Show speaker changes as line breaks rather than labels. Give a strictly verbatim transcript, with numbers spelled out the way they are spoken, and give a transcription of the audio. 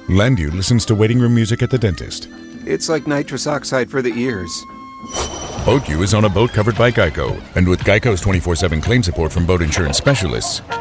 Landu listens to waiting room music at the dentist.
It's like nitrous oxide for the ears.
BoatU is on a boat covered by Geico. And with Geico's twenty-four seven claim support from boat insurance specialists,